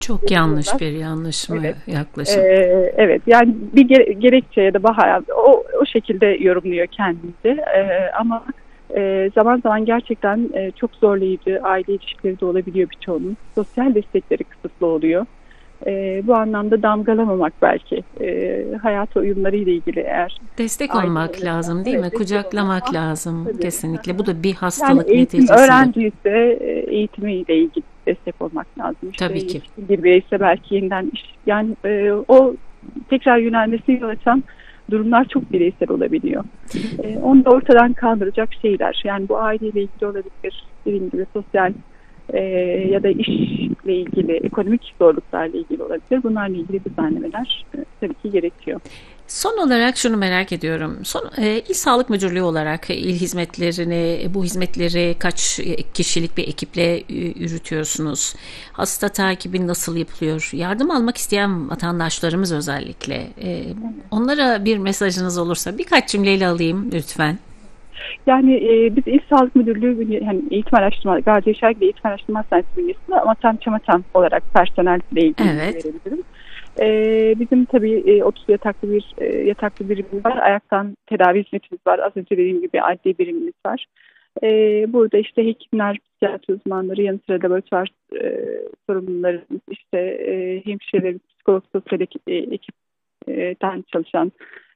Çok yanlış diyorlar. bir yanlış mı Evet. yaklaşım? Evet, yani bir gerekçe ya da bahane o şekilde yorumluyor kendince. Ama zaman zaman gerçekten çok zorlayıcı aile ilişkileri de olabiliyor birçoğunun. Sosyal destekleri kısıtlı oluyor. Bu anlamda damgalamamak belki. Hayat oyunları ile ilgili eğer Destek aile olmak olursa, lazım, değil mi? evet, destek olmak Kucaklamak lazım tabii. kesinlikle. Bu da bir Yani hastalık eğitim neticesinde. öğrendiyse eğitimiyle ilgili destek olmak lazım. İşte Tabii ki. yetişkin bir bireyse belki yeniden iş, yani o tekrar yönelmesine yol açan durumlar çok bireysel olabiliyor. Onu da ortadan kaldıracak şeyler. Yani bu aileyle ilgili olabilir, dediğim gibi sosyal ya da işle ilgili, ekonomik zorluklarla ilgili olabilir. Bunlarla ilgili düzenlemeler tabii ki gerekiyor. Son olarak şunu merak ediyorum. İl Sağlık Müdürlüğü olarak il hizmetlerini, bu hizmetleri kaç kişilik bir ekiple yürütüyorsunuz? Hasta takibi nasıl yapılıyor? Yardım almak isteyen vatandaşlarımız özellikle. Onlara bir mesajınız olursa birkaç cümleyle alayım lütfen. Yani biz İl Sağlık Müdürlüğü, hani eğitim araştırma, Gazi Yaşar Eğitim Araştırma Hastanesi bünyesinde Amatem Çamatem olarak personelle ilgili Evet, verebilirim. Bizim tabii 30 yataklı birimimiz var. Ayaktan tedavi hizmetimiz var. Az önce dediğim gibi adli birimimiz var. Burada işte hekimler, psikiyatri uzmanları, yanı sıra laboratuvar sorumlularımız, işte hemşirelerimiz, psikolog, sosyal ekipten çalışan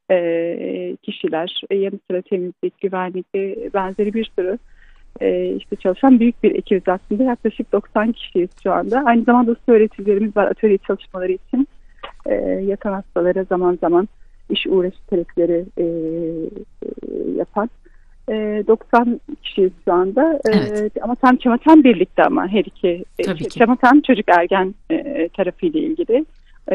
kişiler, yanı sıra temizlik, güvenlik ve benzeri bir sürü işte çalışan büyük bir ekibiz aslında. Yaklaşık 90 kişiyiz şu anda. Aynı zamanda usta öğreticilerimiz var atölye çalışmaları için. Yatan hastalara zaman zaman iş uğraşı terapileri yapan. 90 kişiyiz şu anda. evet, Ama tam birlikte, ama her iki tabii ki. tam çocuk ergen tarafıyla ilgili.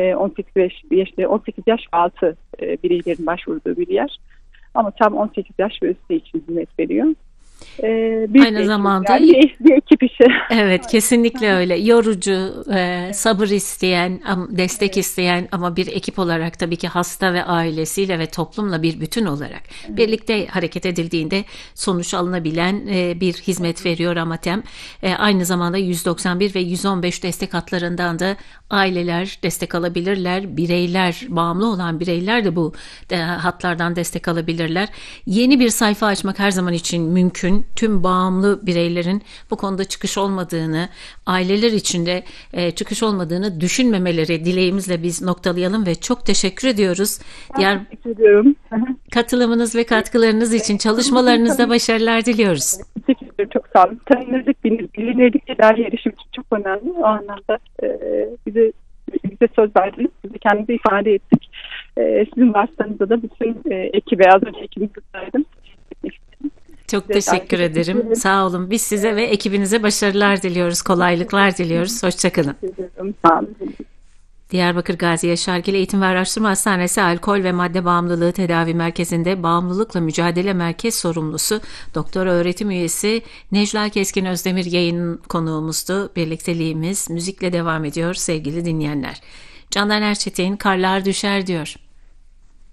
18 yaş ve altı bireylerin başvurduğu bir yer. Ama tam 18 yaş ve üstü için hizmet veriyor. Büyük Aynı bir ekip, zamanda yani bir ekip işi. evet, kesinlikle öyle. Yorucu, sabır isteyen, destek isteyen ama bir ekip olarak tabii ki hasta ve ailesiyle ve toplumla bir bütün olarak birlikte hareket edildiğinde sonuç alınabilen bir hizmet veriyor Amatem. Aynı zamanda 191 ve 115 destek hatlarından da aileler destek alabilirler. Bireyler, bağımlı olan bireyler de bu hatlardan destek alabilirler. Yeni bir sayfa açmak her zaman için mümkün. Tüm bağımlı bireylerin bu konuda çıkış olmadığını, aileler içinde çıkış olmadığını düşünmemeleri dileğimizle biz noktalayalım ve çok teşekkür ediyoruz. Ben teşekkür ediyorum. Katılımınız ve katkılarınız için çalışmalarınızda başarılar diliyoruz. Teşekkür ederim. Çok sağ olun. Tanınırlık, bilinirlik tedavi erişim için çok önemli. O anlamda bize söz verdiniz. Biz de kendimizi ifade ettik. Sizin vasıtanızda da bütün ekibe, az önce ekibimizi saydım. Çok teşekkür ederim. Sağ olun. Biz size ve ekibinize başarılar diliyoruz, kolaylıklar diliyoruz. Hoşçakalın. Sağ olun. Diyarbakır Gazi Yaşargil Eğitim ve Araştırma Hastanesi Alkol ve Madde Bağımlılığı Tedavi Merkezi'nde Bağımlılıkla Mücadele Merkez Sorumlusu Doktor Öğretim Üyesi Necla Keskin Özdemir yayın konuğumuzdu. Birlikteliğimiz müzikle devam ediyor sevgili dinleyenler. Candan Erçetin Karlar Düşer diyor.